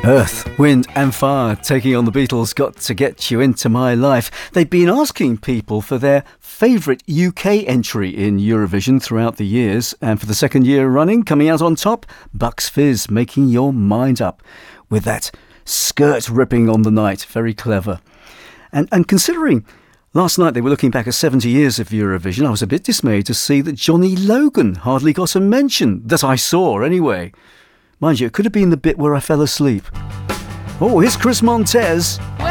Earth, Wind and Fire taking on the Beatles, Got to Get You Into My Life. They've been asking people for their favourite UK entry in Eurovision throughout the years, and for the second year running, coming out on top, Bucks Fizz, Making Your Mind Up, with that skirt ripping on the night. Very clever. And considering last night they were looking back at 70 years of Eurovision, I was a bit dismayed to see that Johnny Logan hardly got a mention, that I saw anyway. Mind you, it could have been the bit where I fell asleep. Oh, here's Chris Montez.